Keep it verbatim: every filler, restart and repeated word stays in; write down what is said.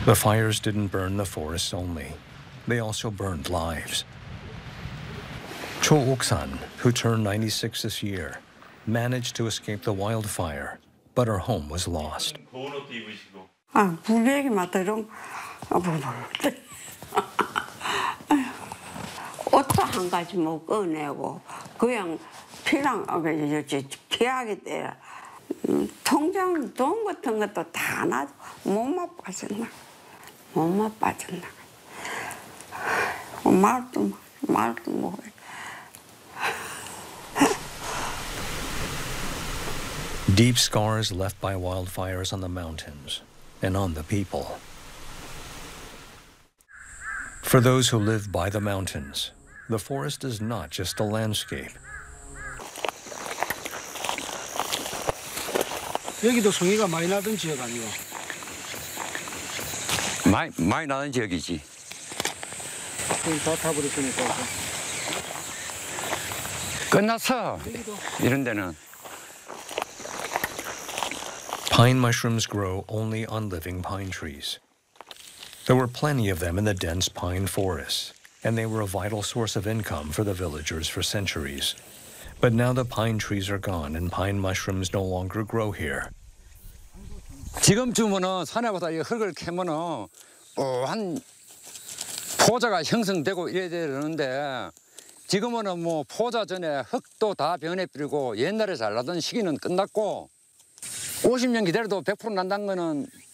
The fires didn't burn the forests only. They also burned lives. Cho Ok-san, who turned ninety-six this year, managed to escape the wildfire, but her home was lost. 아, 불백이 맞다 좀 옷도 한 가지 못 꺼내고 그냥 피랑 피하게 돼. 통장 돈 같은 것도 다 놔도 몸만 빠졌나 몸만 빠졌나 말도 말도 못해. Deep scars left by wildfires on the mountains and on the people. For those who live by the mountains, the forest is not just a landscape. 여기도 송이가 많이 나던 지역 아니고? 많이 많이 나는 지역이지. 다 타버렸으니까. 끝났어. 이런 데는. Pine mushrooms grow only on living pine trees. There were plenty of them in the dense pine forests, and they were a vital source of income for the villagers for centuries. But now the pine trees are gone and pine mushrooms no longer grow here. 지금쯤은 산에보다 이 흙을 캐면은 어, 한 포자가 형성되고 이래야 되는데 지금은 뭐 포자 전에 흙도 다 변해버리고 옛날에 잘 나던 시기는 끝났고 오십 년 기다려도 백 퍼센트 난다는 거는